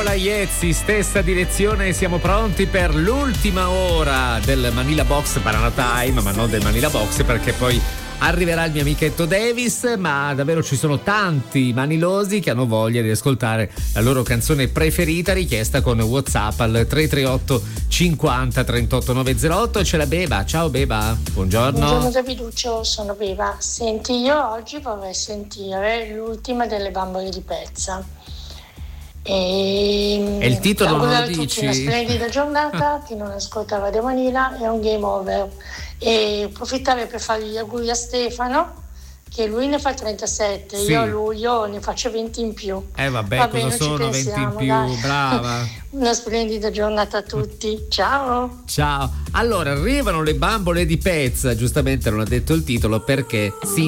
Nicola Iezzi, stessa direzione, siamo pronti per l'ultima ora del Manila Box Banana Time, ma non del Manila Box perché poi arriverà il mio amichetto Davis, ma davvero ci sono tanti manilosi che hanno voglia di ascoltare la loro canzone preferita richiesta con WhatsApp al 338 50 38 908. C'è la Beba. Ciao Beba, buongiorno. Buongiorno Daviduccio, sono Beba. Senti, io oggi vorrei sentire l'ultima delle bambole di Pezza. E il titolo non lo dici? Una splendida giornata, chi non ascolta Radio Manila è un game over. E approfittare per fare gli auguri a Stefano, che lui ne fa 37, sì. Io a luglio ne faccio 20 in più. Vabbè, Va cosa bene, sono 20 in più? dai. Brava. Una splendida giornata a tutti. Ciao. Ciao. Allora, arrivano le bambole di Pezza, giustamente non ha detto il titolo perché si